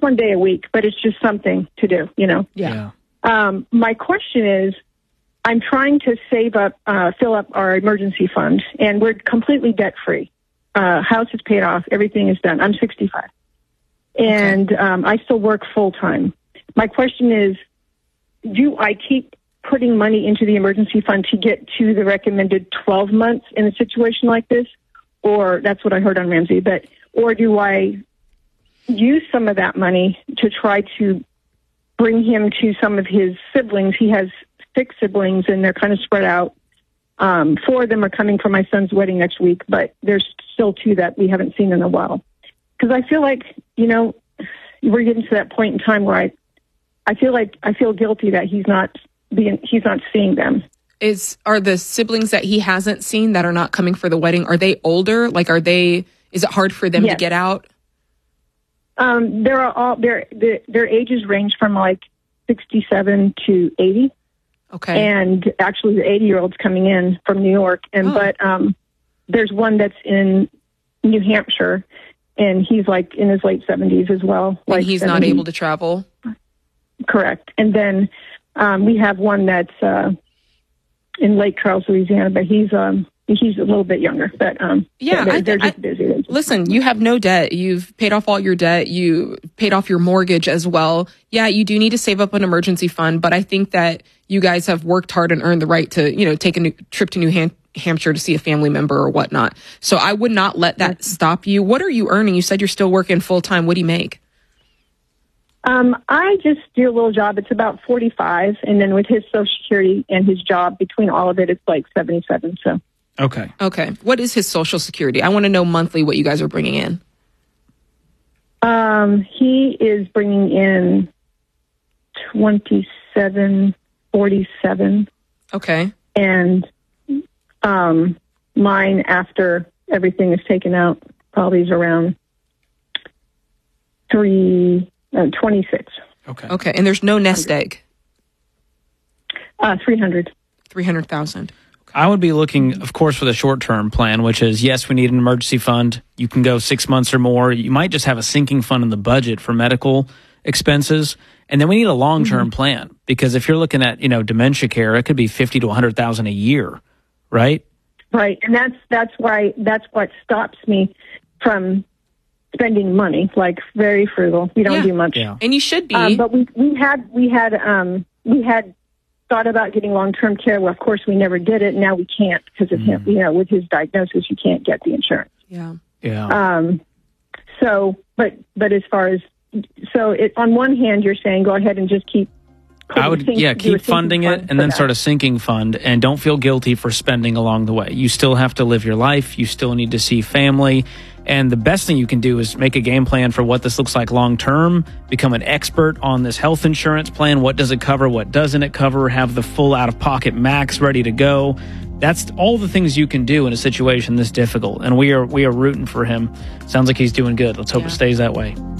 one day a week, but it's just something to do, you know? Yeah. My question is, I'm trying to save up, fill up our emergency fund, and we're completely debt-free. House is paid off. Everything is done. I'm 65. And I still work full-time. My question is, do I keep putting money into the emergency fund to get to the recommended 12 months in a situation like this? Or that's what I heard on Ramsey. Or do I use some of that money to try to bring him to some of his siblings? He has 6 siblings, and they're kind of spread out. 4 of them are coming for my son's wedding next week, but there's still 2 that we haven't seen in a while. Because I feel like, you know, we're getting to that point in time where I feel guilty that he's not seeing them. Are the siblings that he hasn't seen that are not coming for the wedding, are they older? Like, is it hard for them to get out? Their ages range from like 67 to 80. Okay. And actually the 80-year-old's coming in from New York. But there's one that's in New Hampshire, and he's like in his late 70s as well. And he's 70. Not able to travel? Correct. And then we have one that's in Lake Charles, Louisiana, but he's a little bit younger. But they're just busy. Listen, you have no debt. You've paid off all your debt. You paid off your mortgage as well. Yeah, you do need to save up an emergency fund, but I think that you guys have worked hard and earned the right to, you know, take a trip to New Hampshire to see a family member or whatnot. So I would not let that stop you. What are you earning? You said you're still working full time. What do you make? I just do a little job. It's about 45, and then with his Social Security and his job, between all of it, it's like 77. So. Okay. What is his Social Security? I want to know monthly what you guys are bringing in. He is bringing in $27.47. Okay. And mine, after everything is taken out, probably is around 26. Okay. And there's no nest egg? 300. 300,000. I would be looking, of course, for the short-term plan, which is, yes, we need an emergency fund. You can go 6 months or more. You might just have a sinking fund in the budget for medical expenses. And then we need a long-term plan, because if you're looking at, you know, dementia care, it could be $50,000 to $100,000 a year, right? Right. And that's what stops me from spending money, like very frugal. We don't do much. Yeah. And you should be. But we had thought about getting long-term care. Well, of course, we never did it. Now we can't because of him. You know, with his diagnosis, you can't get the insurance. Yeah. So, but as far as on one hand, you're saying go ahead and just keep. Keep funding it, and then start a sinking fund, and don't feel guilty for spending along the way. You still have to live your life. You still need to see family. And the best thing you can do is make a game plan for what this looks like long term, become an expert on this health insurance plan. What does it cover? What doesn't it cover? Have the full out-of-pocket max ready to go. That's all the things you can do in a situation this difficult. And we are rooting for him. Sounds like he's doing good. Let's hope it stays that way.